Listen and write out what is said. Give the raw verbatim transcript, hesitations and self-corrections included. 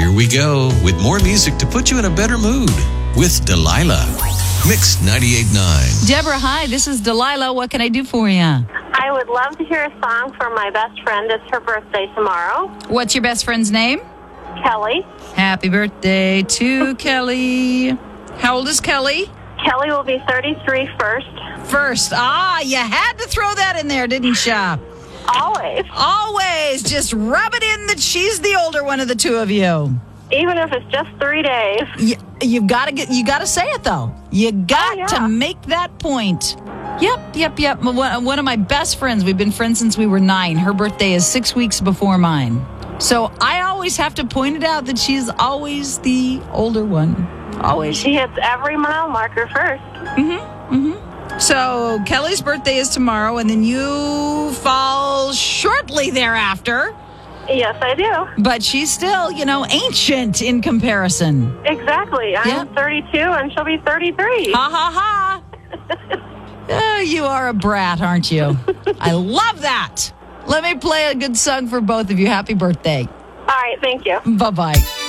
Here we go with more music to put you in a better mood with Delilah. Mix ninety-eight point nine. Deborah, hi. This is Delilah. What can I do for you? I would love to hear a song from my best friend. It's her birthday tomorrow. What's your best friend's name? Kelly. Happy birthday to Kelly. How old is Kelly? Kelly will be thirty-three first. First. Ah, you had to throw that in there, didn't you? Always. Always. Just rub it in that she's the older one of the two of you. Even if it's just three days. You, you've got to get. You got to say it though. You got Oh, yeah. to make that point. Yep, yep, yep. One one of my best friends. We've been friends since we were nine. Her birthday is six weeks before mine. So I always have to point it out that she's always the older one. Always. She hits every mile marker first. Mm-hmm. Mm-hmm. So Kelly's birthday is tomorrow, and then you fall shortly thereafter. Yes, I do. But she's still, you know, ancient in comparison. Exactly. I'm Yep. thirty-two and she'll be thirty-three. Ha ha ha. Oh, you are a brat, aren't you? I love that. Let me play a good song for both of you. Happy birthday. All right, thank you. Bye-bye.